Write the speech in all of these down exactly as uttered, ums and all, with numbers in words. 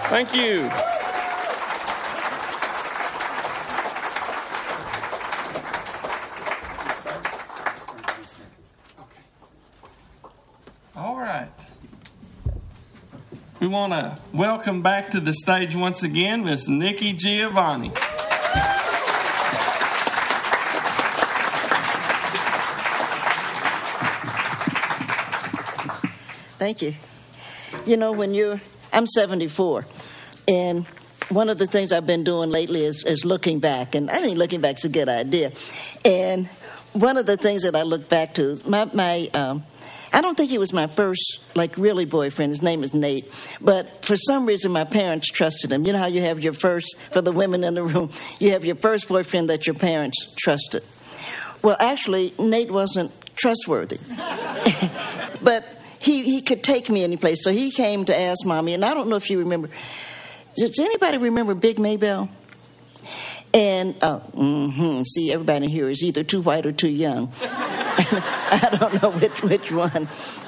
Thank you. All right. We want to welcome back to the stage once again Miss Nikki Giovanni. Thank you. You know, when you're, I'm seventy-four, and one of the things I've been doing lately is, is looking back, and I think looking back is a good idea. And one of the things that I look back to, my, my um, I don't think he was my first, like, really boyfriend. His name is Nate. But for some reason, my parents trusted him. You know how you have your first, for the women in the room, you have your first boyfriend that your parents trusted. Well, actually, Nate wasn't trustworthy. But he, he could take me any place. So he came to ask Mommy, and I don't know if you remember. Does anybody remember Big Maybelle? And, uh, mm-hmm, see, everybody in here is either too white or too young. I don't know which which one.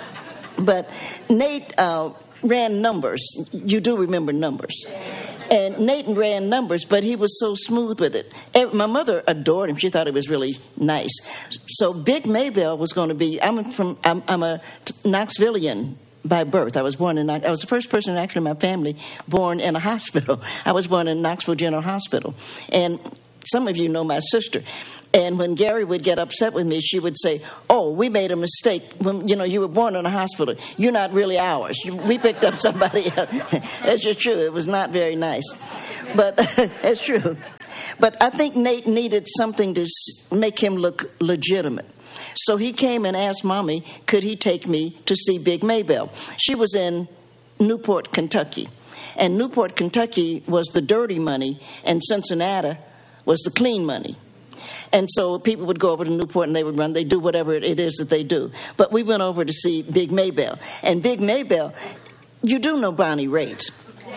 But Nate uh, ran numbers. You do remember numbers. And Nate ran numbers, but he was so smooth with it. My mother adored him. She thought it was really nice. So Big Maybelle was going to be, I'm from, I'm, I'm a Knoxvillian by birth. I was born in, I was the first person actually in my family born in a hospital. I was born in Knoxville General Hospital. And some of you know my sister. And when Gary would get upset with me, she would say, oh, we made a mistake. When, you know, you were born in a hospital. You're not really ours. You, we picked up somebody else. That's just true. It was not very nice. But it's true. But I think Nate needed something to make him look legitimate. So he came and asked Mommy, could he take me to see Big Maybelle? She was in Newport, Kentucky. And Newport, Kentucky was the dirty money, and Cincinnati was the clean money. And so people would go over to Newport and they would run. They do whatever it is that they do. But we went over to see Big Maybelle. And Big Maybelle, you do know Bonnie Raitt.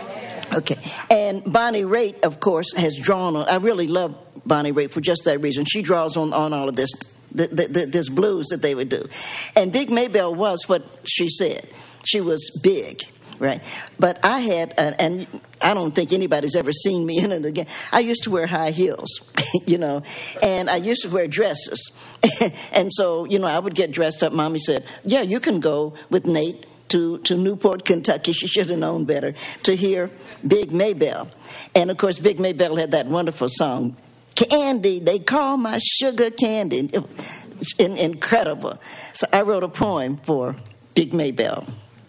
Okay. And Bonnie Raitt, of course, has drawn on. I really love Bonnie Raitt for just that reason. She draws on, on all of this, the, the, the, this blues that they would do. And Big Maybelle was what she said. She was big. Right. But I had, uh, and I don't think anybody's ever seen me in it again. I used to wear high heels, you know, and I used to wear dresses. And so, you know, I would get dressed up. Mommy said, yeah, you can go with Nate to, to Newport, Kentucky. She should have known better, to hear Big Maybelle. And, of course, Big Maybelle had that wonderful song, Candy, they call my sugar candy. In, incredible. So I wrote a poem for Big Maybelle.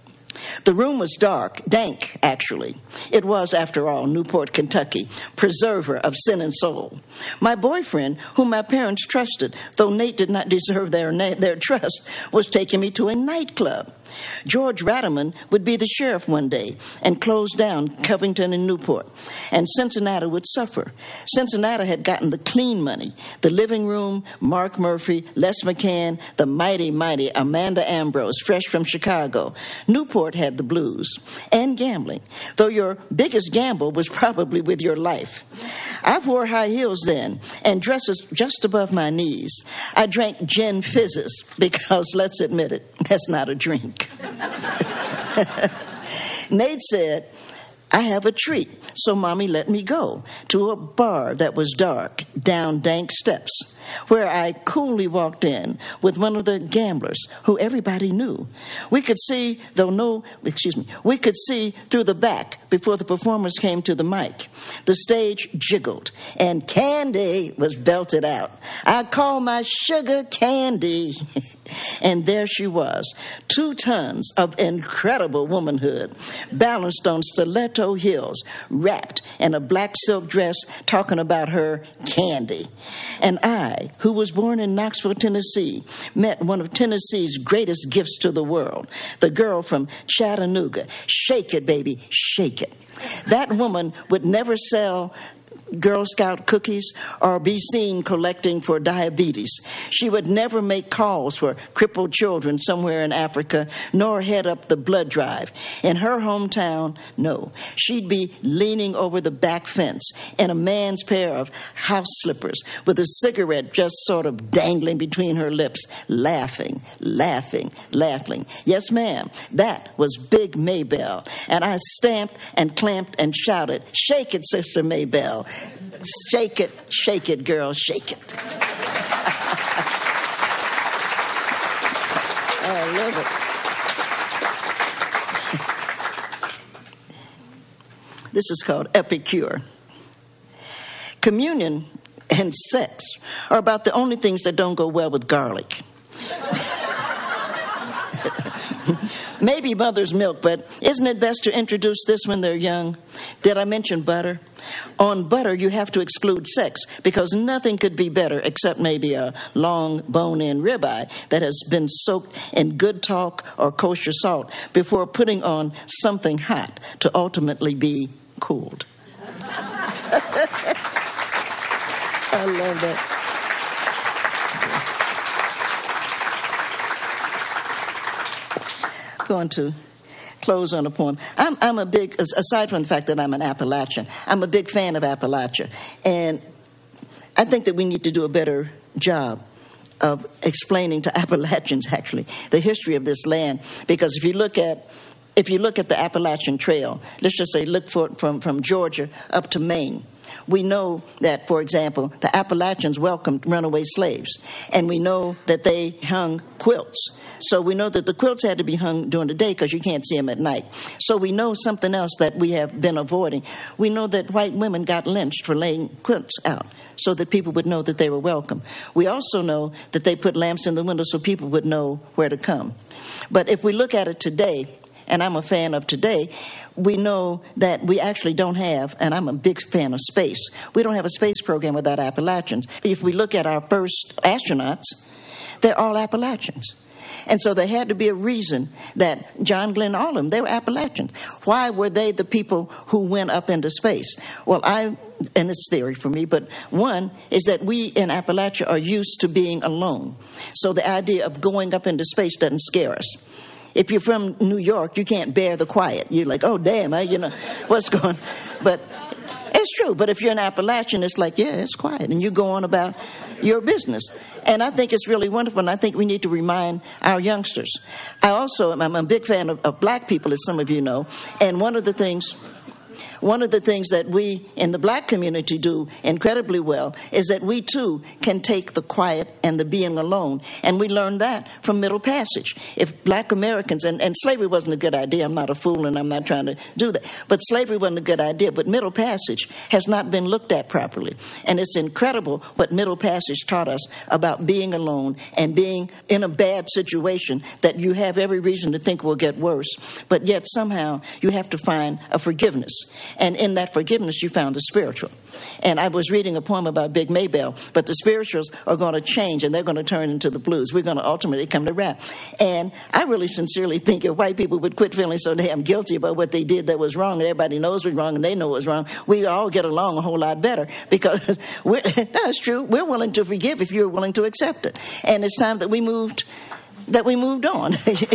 The room was dark, dank, actually. It was, after all, Newport, Kentucky, preserver of sin and soul. My boyfriend, whom my parents trusted, though Nate did not deserve their, na- their trust, was taking me to a nightclub. George Ratterman would be the sheriff one day and close down Covington and Newport, and Cincinnati would suffer. Cincinnati had gotten the clean money, the living room, Mark Murphy, Les McCann, the mighty, mighty Amanda Ambrose, fresh from Chicago. Newport had the blues and gambling, though your biggest gamble was probably with your life. I wore high heels then and dresses just above my knees. I drank gin fizzes because, let's admit it, that's not a drink. Nate said, I have a treat, so Mommy let me go to a bar that was dark, down dank steps, where I coolly walked in with one of the gamblers who everybody knew. We could see, though no, excuse me, we could see through the back before the performers came to the mic. The stage jiggled, and Candy was belted out. I call my sugar Candy. And there she was, two tons of incredible womanhood, balanced on stiletto heels, wrapped in a black silk dress, talking about her Candy. And I, who was born in Knoxville, Tennessee, met one of Tennessee's greatest gifts to the world, the girl from Chattanooga. Shake it, baby, shake it. That woman would never sell Girl Scout cookies or be seen collecting for diabetes. She would never make calls for crippled children somewhere in Africa, nor head up the blood drive. In her hometown, no. She'd be leaning over the back fence in a man's pair of house slippers with a cigarette just sort of dangling between her lips, laughing, laughing, laughing. Yes, ma'am, that was Big Maybelle. And I stamped and clamped and shouted, "Shake it, Sister Maybelle. Shake it, shake it, girl, shake it." I love it. This is called Epicure. Communion and sex are about the only things that don't go well with garlic. Maybe mother's milk, but isn't it best to introduce this when they're young? Did I mention butter? On butter, you have to exclude sex because nothing could be better except maybe a long bone-in ribeye that has been soaked in good talk or kosher salt before putting on something hot to ultimately be cooled. I love that. Going to close on a poem. I'm, I'm a big, aside from the fact that I'm an Appalachian, I'm a big fan of Appalachia. And I think that we need to do a better job of explaining to Appalachians, actually, the history of this land. Because if you look at if you look at the Appalachian Trail, let's just say look for it from, from Georgia up to Maine. We know that, for example, the Appalachians welcomed runaway slaves, and we know that they hung quilts. So we know that the quilts had to be hung during the day because you can't see them at night. So we know something else that we have been avoiding. We know that white women got lynched for laying quilts out so that people would know that they were welcome. We also know that they put lamps in the window so people would know where to come. But if we look at it today, and I'm a fan of today, we know that we actually don't have, and I'm a big fan of space, we don't have a space program without Appalachians. If we look at our first astronauts, they're all Appalachians. And so there had to be a reason that John Glenn, all of them, they were Appalachians. Why were they the people who went up into space? Well, I, and it's theory for me, but one is that we in Appalachia are used to being alone. So the idea of going up into space doesn't scare us. If you're from New York, you can't bear the quiet. You're like, oh, damn, I, you know, what's going on? But it's true. But if you're an Appalachian, it's like, yeah, it's quiet. And you go on about your business. And I think it's really wonderful. And I think we need to remind our youngsters. I also, I'm a big fan of, of black people, as some of you know. And one of the things... One of the things that we in the black community do incredibly well is that we, too, can take the quiet and the being alone. And we learned that from Middle Passage. If black Americans, and, and slavery wasn't a good idea. I'm not a fool and I'm not trying to do that. But slavery wasn't a good idea. But Middle Passage has not been looked at properly. And it's incredible what Middle Passage taught us about being alone and being in a bad situation that you have every reason to think will get worse. But yet somehow you have to find a forgiveness. And in that forgiveness, you found the spiritual. And I was reading a poem about Big Maybelle, but the spirituals are going to change, and they're going to turn into the blues. We're going to ultimately come to rap. And I really sincerely think if white people would quit feeling so damn guilty about what they did that was wrong, and everybody knows was wrong, and they know it was wrong, we all get along a whole lot better because we're, that's true. We're willing to forgive if you're willing to accept it. And it's time that we moved, that we moved on.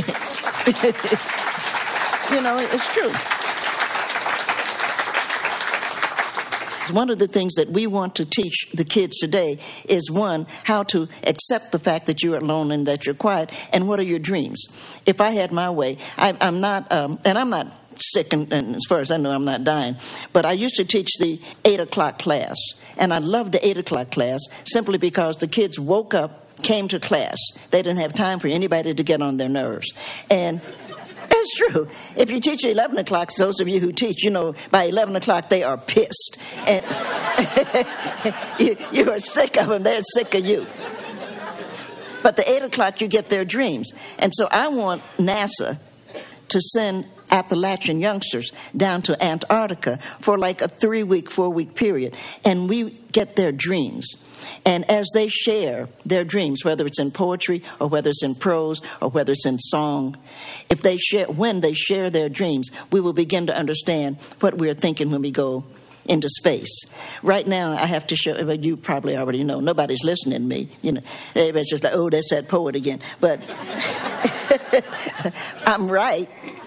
You know, it's true. One of the things that we want to teach the kids today is, one, how to accept the fact that you're alone and that you're quiet, and what are your dreams. If I had my way, I, I'm not, um, and I'm not sick, and, and as far as I know, I'm not dying, but I used to teach the eight o'clock class, and I loved the eight o'clock class simply because the kids woke up, came to class. They didn't have time for anybody to get on their nerves. And it's true. If you teach at eleven o'clock, those of you who teach, you know, by eleven o'clock they are pissed. And you, you are sick of them. They're sick of you. But the eight o'clock, you get their dreams. And so I want NASA to send Appalachian youngsters down to Antarctica for like a three-week, four-week period. And we get their dreams. And as they share their dreams, whether it's in poetry or whether it's in prose or whether it's in song, if they share, when they share their dreams, we will begin to understand what we're thinking when we go into space. Right now, I have to show, well, you probably already know, nobody's listening to me. You know, everybody's just like, oh, that's that poet again. But I'm right.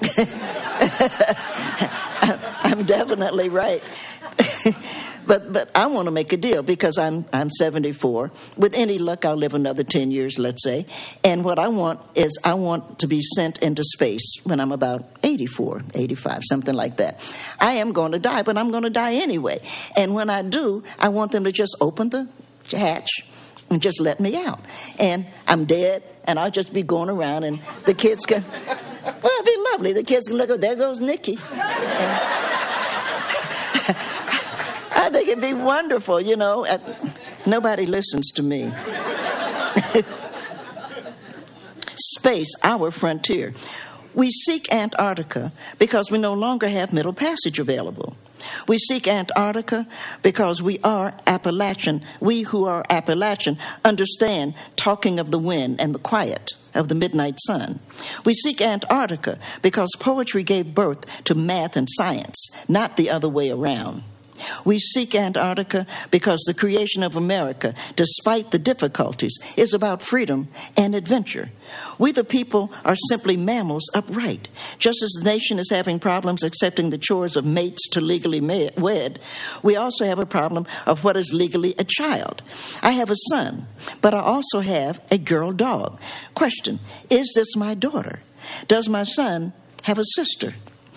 I'm definitely right. But but I want to make a deal because I'm I'm seventy-four. With any luck, I'll live another ten years, let's say. And what I want is I want to be sent into space when I'm about eighty-four, eighty-five, something like that. I am going to die, but I'm going to die anyway. And when I do, I want them to just open the hatch and just let me out. And I'm dead, and I'll just be going around, and the kids can, well, it'd be lovely. The kids can look, oh, there goes Nikki. And, I think it'd be wonderful, you know. Nobody listens to me. Space, our frontier. We seek Antarctica because we no longer have Middle Passage available. We seek Antarctica because we are Appalachian. We who are Appalachian understand talking of the wind and the quiet of the midnight sun. We seek Antarctica because poetry gave birth to math and science, not the other way around. We seek Antarctica because the creation of America, despite the difficulties, is about freedom and adventure. We the people are simply mammals upright. Just as the nation is having problems accepting the chores of mates to legally wed, we also have a problem of what is legally a child. I have a son, but I also have a girl dog. Question, is this my daughter? Does my son have a sister?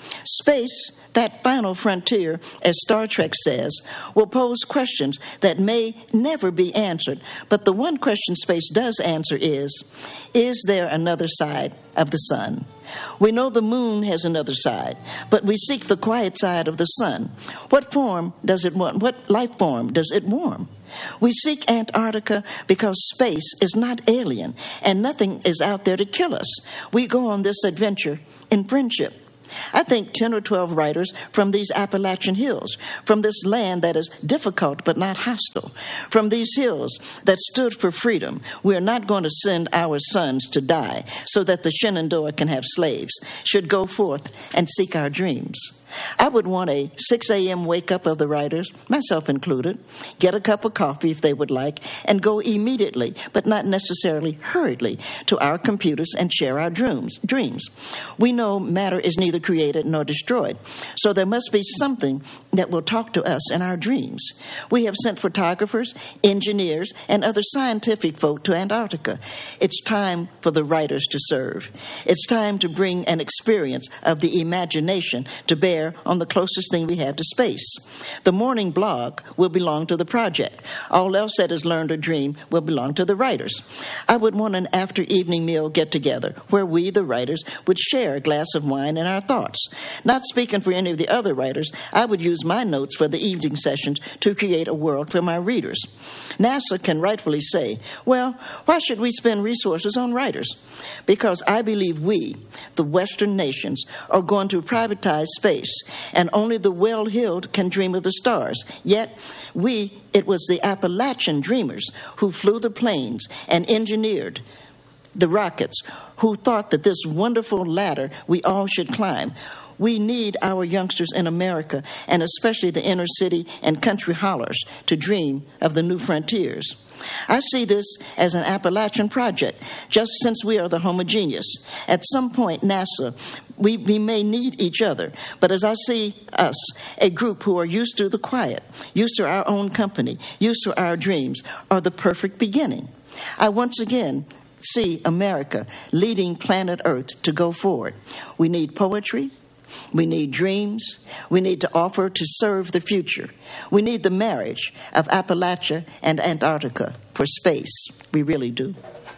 Space, that final frontier, as Star Trek says, will pose questions that may never be answered. But the one question space does answer is, is there another side of the sun? We know the moon has another side, but we seek the quiet side of the sun. What form does it want? What life form does it warm? We seek Antarctica because space is not alien, and nothing is out there to kill us. We go on this adventure in friendship. I think ten or twelve writers from these Appalachian hills, from this land that is difficult but not hostile, from these hills that stood for freedom. We are not going to send our sons to die so that the Shenandoah can have slaves, should go forth and seek our dreams. I would want a six a.m. wake-up of the writers, myself included, get a cup of coffee if they would like, and go immediately, but not necessarily hurriedly, to our computers and share our dreams. dreams. We know matter is neither created nor destroyed, so there must be something that will talk to us in our dreams. We have sent photographers, engineers, and other scientific folk to Antarctica. It's time for the writers to serve. It's time to bring an experience of the imagination to bear on the closest thing we have to space. The morning blog will belong to the project. All else that is learned or dreamed will belong to the writers. I would want an after-evening meal get-together where we, the writers, would share a glass of wine and our thoughts. Not speaking for any of the other writers, I would use my notes for the evening sessions to create a world for my readers. NASA can rightfully say, well, why should we spend resources on writers? Because I believe we, the Western nations, are going to privatize space, and only the well-heeled can dream of the stars. Yet, we, it was the Appalachian dreamers who flew the planes and engineered the rockets, who thought that this wonderful ladder we all should climb. We need our youngsters in America, and especially the inner city and country hollers, to dream of the new frontiers. I see this as an Appalachian project, just since we are the homogeneous. At some point, NASA, we, we may need each other, but as I see us, a group who are used to the quiet, used to our own company, used to our dreams, are the perfect beginning. I once again see America leading planet Earth to go forward. We need poetry. We need dreams. We need to offer to serve the future. We need the marriage of Appalachia and Antarctica for space. We really do.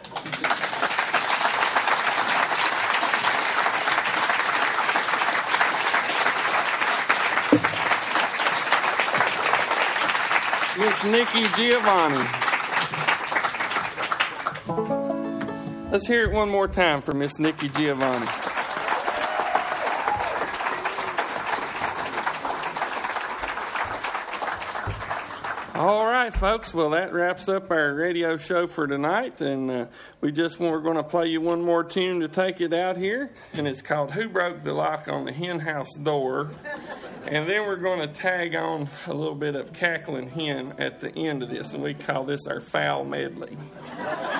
Miss Nikki Giovanni. Let's hear it one more time for Miss Nikki Giovanni. All right, folks. Well, that wraps up our radio show for tonight, and uh, we just we're going to play you one more tune to take it out here, and it's called "Who Broke the Lock on the Hen House Door." And then we're going to tag on a little bit of Cackling Hen at the end of this, and we call this our foul medley.